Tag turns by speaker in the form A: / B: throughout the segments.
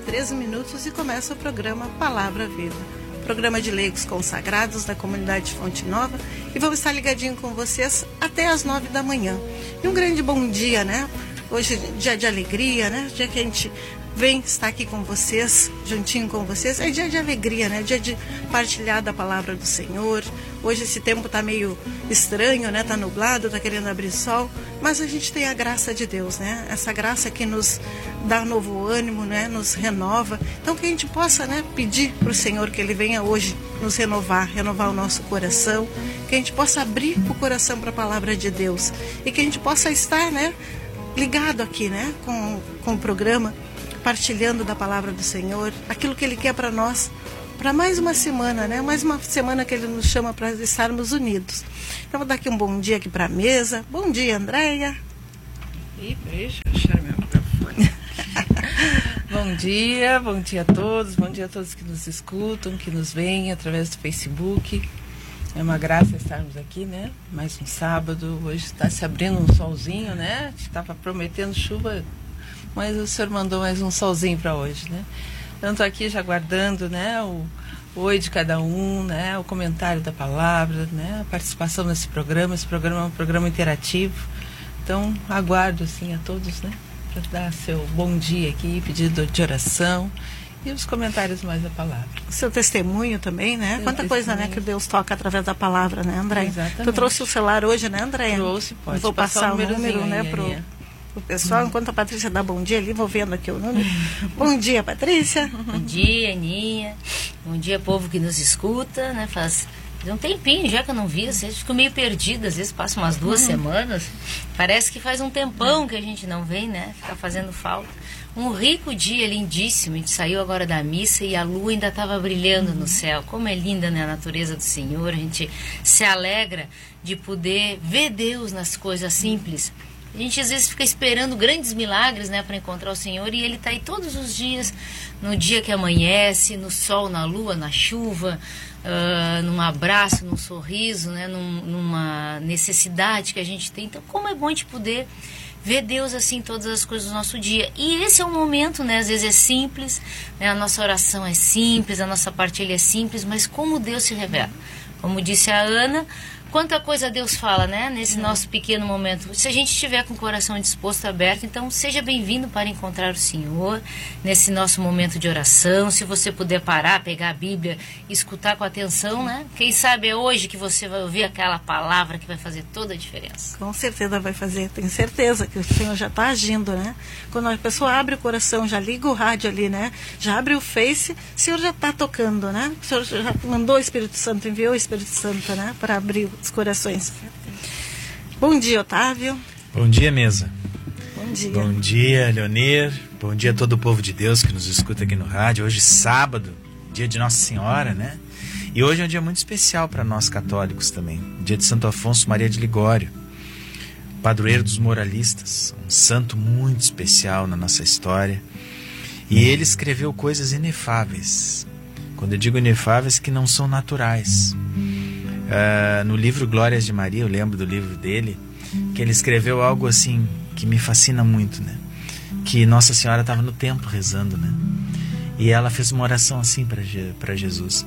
A: 13 minutos e começa o programa Palavra Viva. Programa de leigos consagrados da comunidade Fonte Nova, e vamos estar ligadinho com vocês até as 9 da manhã. E um grande bom dia, né? Hoje é dia de alegria, né? Dia que a gente vem estar aqui com vocês, juntinho com vocês. É dia de alegria, né? Dia de partilhar da palavra do Senhor. Hoje esse tempo está meio estranho, né? Está nublado, está querendo abrir sol, mas a gente tem a graça de Deus, né? Essa graça que nos dá novo ânimo, né? Nos renova. Então que a gente possa, né? Pedir para o Senhor que Ele venha hoje nos renovar o nosso coração, que a gente possa abrir o coração para a palavra de Deus e que a gente possa estar, né? Ligado aqui, né? Com o programa, partilhando da palavra do Senhor, aquilo que Ele quer para nós, para mais uma semana, né? Mais uma semana que Ele nos chama para estarmos unidos. Então, vou dar aqui um bom dia aqui para a mesa. Bom dia, Andréia.
B: Deixa eu achar meu microfone. Bom dia a todos que nos escutam, que nos veem através do Facebook. É uma graça estarmos aqui, né? Mais um sábado, hoje está se abrindo um solzinho, né? Estava prometendo chuva, mas o Senhor mandou mais um solzinho para hoje, né? Então, estou aqui já aguardando, né, o oi de cada um, né, o comentário da palavra, né, a participação nesse programa. Esse programa é um programa interativo, então aguardo, assim, a todos, né, para dar seu bom dia aqui, pedido de oração e os comentários mais da palavra.
A: O seu testemunho também, né? Quanta coisa, né, que Deus toca através da palavra, né, Andréia?
B: Exatamente.
A: Tu trouxe o celular hoje, né, Andréia?
B: Trouxe, pode.
A: Vou passar o número, né, pro pessoal, enquanto a Patrícia dá bom dia ali, vou vendo aqui o número. Bom dia, Patrícia.
C: Bom dia, Aninha. Bom dia, povo que nos escuta, né? Faz um tempinho já que eu não vi, às vezes fico meio perdida, às vezes passa umas 2 semanas. Parece que faz um tempão que a gente não vem, né? Fica fazendo falta. Um rico dia, lindíssimo. A gente saiu agora da missa e a lua ainda estava brilhando no céu. Como é linda, né, a natureza do Senhor. A gente se alegra de poder ver Deus nas coisas simples. A gente às vezes fica esperando grandes milagres, né, para encontrar o Senhor, e Ele está aí todos os dias, no dia que amanhece, no sol, na lua, na chuva, num abraço, num sorriso, né, numa necessidade que a gente tem. Então, como é bom a gente poder ver Deus assim em todas as coisas do nosso dia. E esse é um momento, né, às vezes é simples, né, a nossa oração é simples, a nossa partilha é simples, mas como Deus se revela. Como disse a Ana, quanta coisa Deus fala, né, nesse nosso pequeno momento. Se a gente estiver com o coração disposto, aberto, então seja bem-vindo para encontrar o Senhor nesse nosso momento de oração. Se você puder parar, pegar a Bíblia e escutar com atenção, né? Quem sabe é hoje que você vai ouvir aquela palavra que vai fazer toda a diferença.
A: Com certeza vai fazer, tenho certeza que o Senhor já está agindo, né? Quando a pessoa abre o coração, já liga o rádio ali, né? Já abre o Face, o Senhor já está tocando, né? O Senhor já mandou o Espírito Santo, enviou o Espírito Santo, né? Para abrir os corações. Bom dia, Otávio.
D: Bom dia, mesa.
A: Bom dia.
D: Bom dia, Leonir. Bom dia a todo o povo de Deus que nos escuta aqui no rádio. Hoje, sábado, dia de Nossa Senhora, né? E hoje é um dia muito especial para nós católicos também. Dia de Santo Afonso Maria de Ligório, padroeiro dos moralistas, um santo muito especial na nossa história. E ele escreveu coisas inefáveis. Quando eu digo inefáveis, que não são naturais. No livro Glórias de Maria, eu lembro do livro dele, que ele escreveu algo assim que me fascina muito, né? Que Nossa Senhora estava no templo rezando, né? E ela fez uma oração assim para Jesus,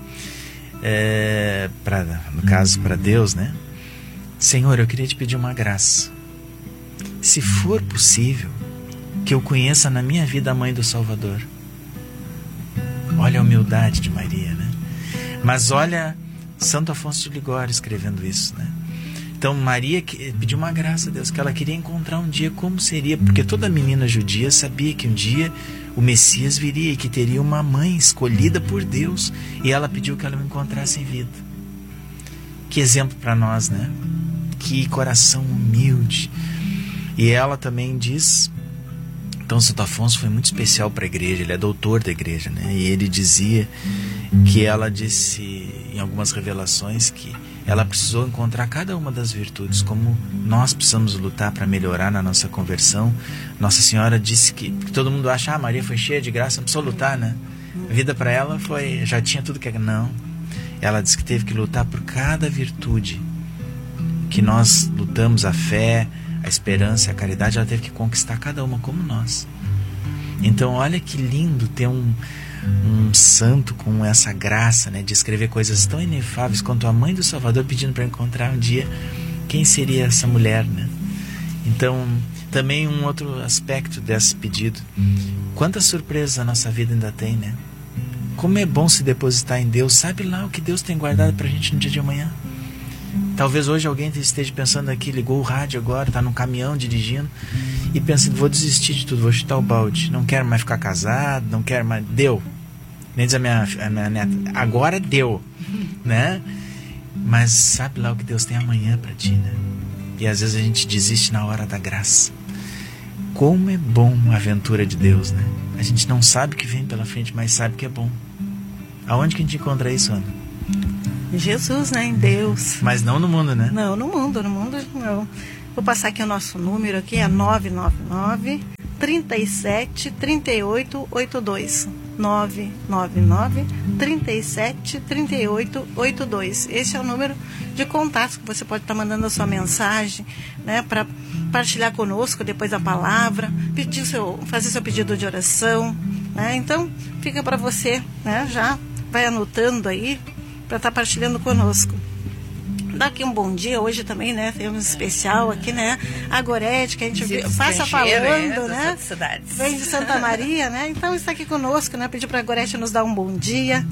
D: no caso para Deus, né? Senhor, eu queria te pedir uma graça. Se for possível, que eu conheça na minha vida a mãe do Salvador. Olha a humildade de Maria, né? Mas olha Santo Afonso de Ligório escrevendo isso, né? Então Maria pediu uma graça a Deus, que ela queria encontrar um dia como seria, porque toda menina judia sabia que um dia o Messias viria e que teria uma mãe escolhida por Deus, e ela pediu que ela o encontrasse em vida. Que exemplo para nós, né? Que coração humilde. E ela também diz, então Santo Afonso foi muito especial para a igreja, ele é doutor da igreja, né? E ele dizia que ela disse em algumas revelações que ela precisou encontrar cada uma das virtudes, como nós precisamos lutar para melhorar na nossa conversão. Nossa Senhora disse que todo mundo acha, Maria foi cheia de graça, não precisou lutar, né? A vida para ela já tinha tudo que... Não. Ela disse que teve que lutar por cada virtude que nós lutamos, a fé, a esperança, a caridade. Ela teve que conquistar cada uma como nós. Então olha que lindo ter um santo com essa graça, né, de escrever coisas tão inefáveis quanto a mãe do Salvador pedindo para encontrar um dia quem seria essa mulher, né? Então, também um outro aspecto desse pedido, quantas surpresas a nossa vida ainda tem, né? Como é bom se depositar em Deus. Sabe lá o que Deus tem guardado pra gente no dia de amanhã? Talvez hoje alguém esteja pensando aqui, ligou o rádio agora, está no caminhão dirigindo e pensa, vou desistir de tudo, vou chutar o balde, não quero mais ficar casado, não quero mais, deu. Nem diz a minha neta, agora deu, né? Mas sabe lá o que Deus tem amanhã para ti, né? E às vezes a gente desiste na hora da graça. Como é bom a aventura de Deus, né? A gente não sabe o que vem pela frente, mas sabe que é bom. Aonde que a gente encontra isso, Ana?
A: Jesus, né? Em Deus.
D: Mas não no mundo, né?
A: Não, no mundo não. Vou passar aqui o nosso número aqui, é 999 37 38 82. 999 37 38 82. Esse é o número de contatos que você pode estar mandando a sua mensagem, né, para partilhar conosco depois da palavra, fazer seu pedido de oração, né? Então, fica para você, né? Já vai anotando aí para estar partilhando conosco. Dá aqui um bom dia hoje também, né? Tem um especial aqui, né? A Gorete, que a gente passa falando, né? Vem de Santa Maria, né? Então está aqui conosco, né? Pedir para a Gorete nos dar um bom dia.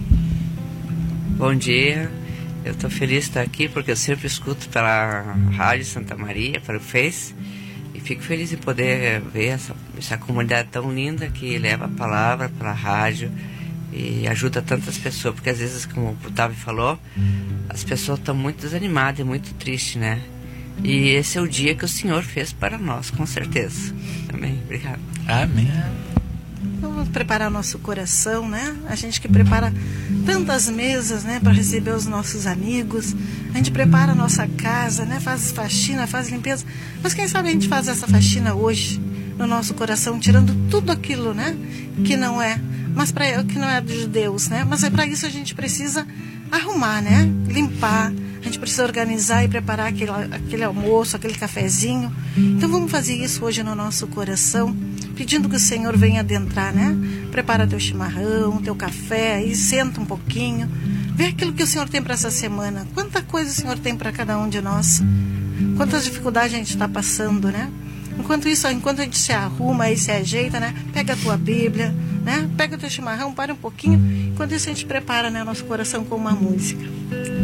E: Bom dia. Eu estou feliz de estar aqui porque eu sempre escuto pela Rádio Santa Maria, pelo Face, e fico feliz de poder ver essa comunidade tão linda que leva a palavra pela rádio e ajuda tantas pessoas, porque às vezes, como o Otávio falou, as pessoas estão muito desanimadas e muito tristes, né? E esse é o dia que o Senhor fez para nós, com certeza. Amém. Obrigado.
D: Amém.
A: Vamos preparar nosso coração, né? A gente que prepara tantas mesas, né, para receber os nossos amigos. A gente prepara a nossa casa, né? Faz faxina, faz limpeza. Mas quem sabe a gente faz essa faxina hoje no nosso coração, tirando tudo aquilo, né, que não é, que não é de Deus, né? Mas para isso a gente precisa arrumar, né? Limpar. A gente precisa organizar e preparar aquele almoço, aquele cafezinho. Então vamos fazer isso hoje no nosso coração, pedindo que o Senhor venha adentrar, né? Prepara teu chimarrão, teu café, aí senta um pouquinho, vê aquilo que o Senhor tem para essa semana. Quanta coisa o Senhor tem para cada um de nós. Quantas dificuldades a gente está passando, né? Enquanto a gente se arruma e se ajeita, né? Pega a tua Bíblia, né? Pega o teu chimarrão, para um pouquinho. Enquanto isso a gente prepara, né, nosso coração com uma música.